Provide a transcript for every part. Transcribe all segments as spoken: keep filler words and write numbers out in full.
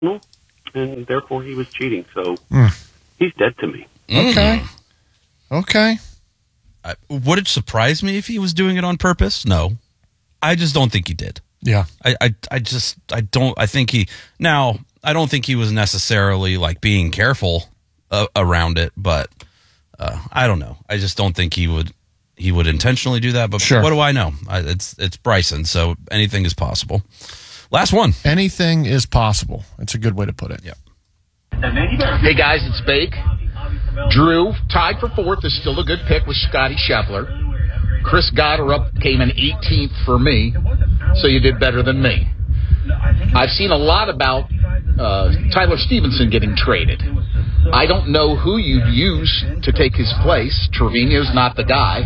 and therefore he was cheating. So mm. he's dead to me. Okay. Okay. I, would it surprise me if he was doing it on purpose? No. I just don't think he did. Yeah. I, I, I just, I don't, I think he, now, I don't think he was necessarily like being careful uh, around it, but uh, I don't know. I just don't think he would, he would intentionally do that, but sure. What do I know? I, it's, it's Bryson, so anything is possible. Last one. Anything is possible. It's a good way to put it. Yep. Hey guys, it's Bake. Drew, tied for fourth, is still a good pick with Scotty Scheffler. Chris Goddard came in eighteenth for me, so you did better than me. I've seen a lot about uh, Tyler Stevenson getting traded. I don't know who you'd use to take his place. Trevino's not the guy.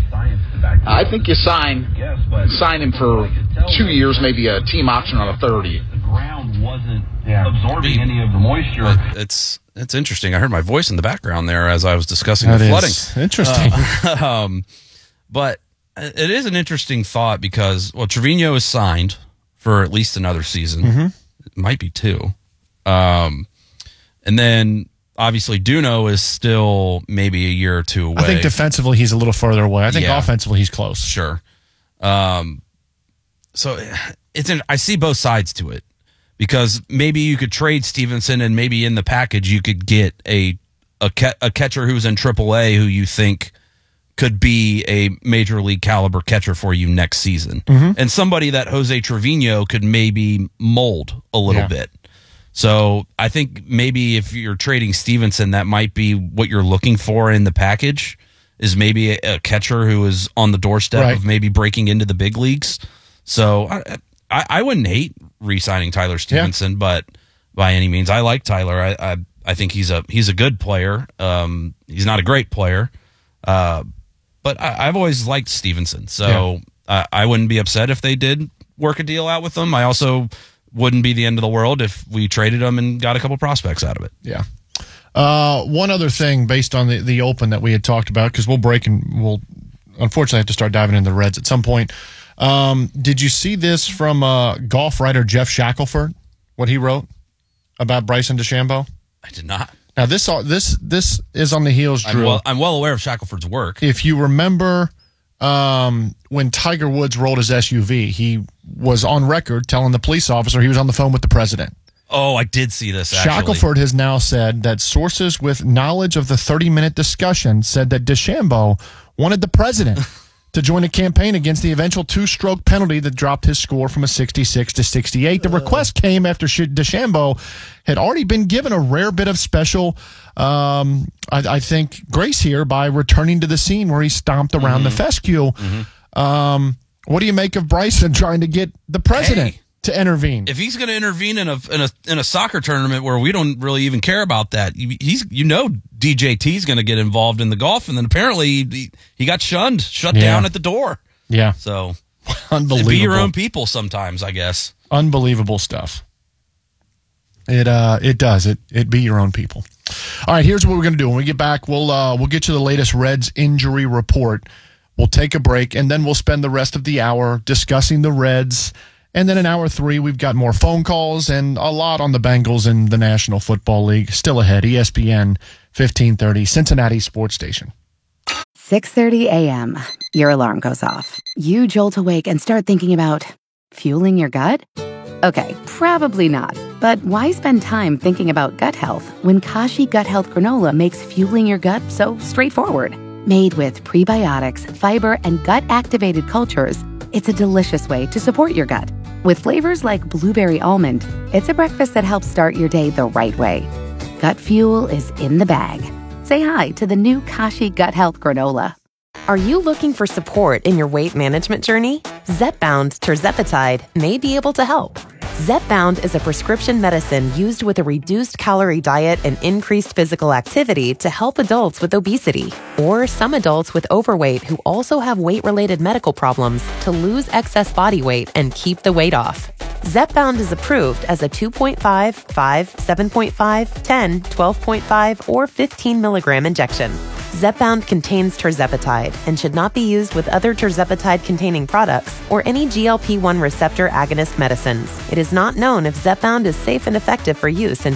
I think you sign sign him for two years, maybe a team option on a thirty. The ground wasn't absorbing any of the moisture. It, it's it's interesting. I heard my voice in the background there as I was discussing that the flooding. Is interesting. Uh, um, but it is an interesting thought because, well, Trevino is signed for at least another season. Mm-hmm. It might be two. Um, and then, obviously, Duno is still maybe a year or two away. I think defensively he's a little further away. I think yeah. offensively he's close. Sure. Um, so it's an, I see both sides to it because maybe you could trade Stevenson and maybe in the package you could get a a, ca- a catcher who's in triple A who you think could be a major league caliber catcher for you next season. Mm-hmm. And somebody that Jose Trevino could maybe mold a little yeah. bit. So I think maybe if you're trading Stevenson, that might be what you're looking for in the package is maybe a, a catcher who is on the doorstep right. of maybe breaking into the big leagues. So I, I, I wouldn't hate re-signing Tyler Stevenson, yeah. but by any means, I like Tyler. I, I, I think he's a, he's a good player. Um, he's not a great player. Uh, But I, I've always liked Stevenson, so yeah. uh, I wouldn't be upset if they did work a deal out with him. I also wouldn't be the end of the world if we traded him and got a couple prospects out of it. Yeah. Uh, one other thing based on the, the Open that we had talked about, because we'll break and we'll unfortunately have to start diving into the Reds at some point. Um, did you see this from uh, golf writer Jeff Shackelford, what he wrote about Bryson DeChambeau? I did not. Now, this this this is on the heels, Drew. I'm well, I'm well aware of Shackelford's work. If you remember um, when Tiger Woods rolled his S U V, he was on record telling the police officer he was on the phone with the president. Oh, I did see this, actually. Shackelford has now said that sources with knowledge of the thirty-minute discussion said that DeChambeau wanted the president to join a campaign against the eventual two-stroke penalty that dropped his score from a sixty-six to sixty-eight. The request came after DeChambeau had already been given a rare bit of special, um, I, I think, grace here by returning to the scene where he stomped around mm-hmm. the fescue. Mm-hmm. Um, what do you make of Bryson trying to get the president hey, to intervene? If he's going to intervene in a in a in a soccer tournament where we don't really even care about that, he's you know D J T's going to get involved in the golf, and then apparently he, he got shunned, shut yeah. down at the door. Yeah, so unbelievable. Be your own people sometimes, I guess. Unbelievable stuff. It uh it does it it be your own people. All right, here's what we're gonna do. When we get back, we'll uh we'll get you the latest Reds injury report. We'll take a break, and then we'll spend the rest of the hour discussing the Reds. And then in hour three, we've got more phone calls and a lot on the Bengals and the National Football League. Still ahead, E S P N fifteen thirty, Cincinnati Sports Station. six thirty a.m. Your alarm goes off. You jolt awake and start thinking about fueling your gut? Okay, probably not. But why spend time thinking about gut health when Kashi Gut Health Granola makes fueling your gut so straightforward? Made with prebiotics, fiber, and gut-activated cultures, it's a delicious way to support your gut. With flavors like blueberry almond, it's a breakfast that helps start your day the right way. Gut fuel is in the bag. Say hi to the new Kashi Gut Health Granola. Are you looking for support in your weight management journey? Zepbound Tirzepatide may be able to help. Zepbound is a prescription medicine used with a reduced calorie diet and increased physical activity to help adults with obesity or some adults with overweight who also have weight-related medical problems to lose excess body weight and keep the weight off. Zepbound is approved as a two point five, five, seven point five, ten, twelve point five, or fifteen milligram injection. Zepbound contains tirzepatide and should not be used with other tirzepatide-containing products or any G L P one receptor agonist medicines. It is not known if Zepbound is safe and effective for use in